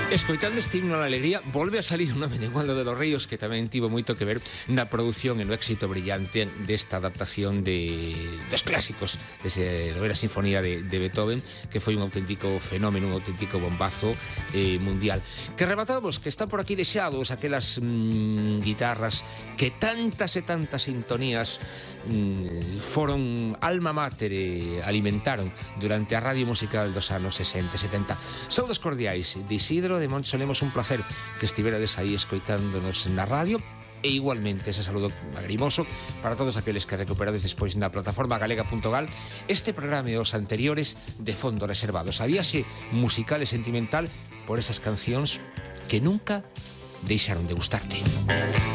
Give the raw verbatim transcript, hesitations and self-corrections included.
Escoitando este himno a la alegría, volve a salir un nome de Waldo de los Ríos que tamén tivo moito que ver na produción e no éxito brillante desta adaptación de dos clásicos dese novena sinfonía de, de Beethoven, que foi un auténtico fenómeno, un auténtico bombazo eh, mundial. Que rematamos, que están por aquí deixados aquelas mm, guitarras que tantas e tantas sintonías mm, foron alma mater e alimentaron durante a radio musical dos anos sesenta e setenta. Saudos cordiais de Isidro de Montsolemos, un placer que estiverades aí escoitándonos na radio, e igualmente ese saludo lagrimoso para todos aqueles que recuperades despois na plataforma galega punto gal este programa e os anteriores de Fondo Reservados, a viaxe musical e sentimental por esas cancións que nunca deixaron de gustarte.